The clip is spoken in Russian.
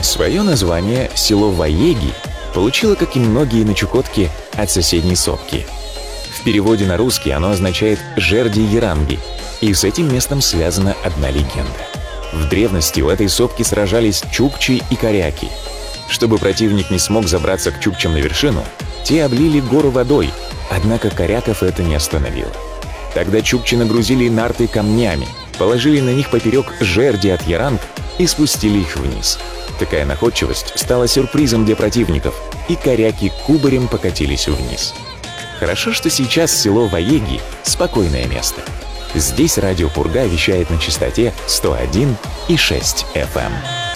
Свое название село Ваеги получило, как и многие на Чукотке, от соседней сопки. В переводе на русский оно означает «жерди Яранги», и с этим местом связана одна легенда. В древности у этой сопки сражались чукчи и коряки. Чтобы противник не смог забраться к чукчам на вершину, те облили гору водой, однако коряков это не остановило. Тогда чукчи нагрузили нарты камнями, положили на них поперек жерди от яранг и спустили их вниз. Такая находчивость стала сюрпризом для противников, и коряки кубарем покатились вниз. Хорошо, что сейчас село Ваеги — спокойное место. Здесь радио Пурга вещает на частоте 101,6 FM.